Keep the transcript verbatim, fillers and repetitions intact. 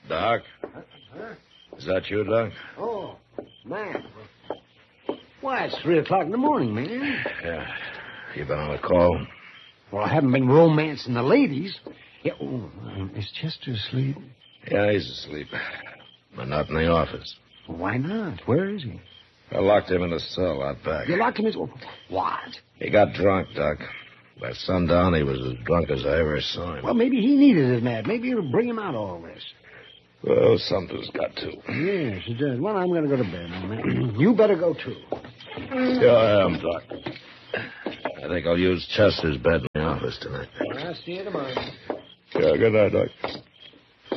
Doc? Huh? Is that you, Doc? Oh, man. Why, it's three o'clock in the morning, man. Yeah. You been on a call? Well, I haven't been romancing the ladies. Yeah, oh, um, is Chester asleep? Yeah, he's asleep. But not in the office. Well, why not? Where is he? I locked him in a cell out back. You locked him in... What? He got drunk, Doc. By sundown, he was as drunk as I ever saw him. Well, maybe he needed it, Matt. Maybe it'll bring him out of all this. Well, something's got to. Yes, it does. Well, I'm going to go to bed now, Matt. You better go, too. Yeah, I am, Doc. I think I'll use Chester's bed in the office tonight. I'll see you tomorrow. Yeah, good night, Doc.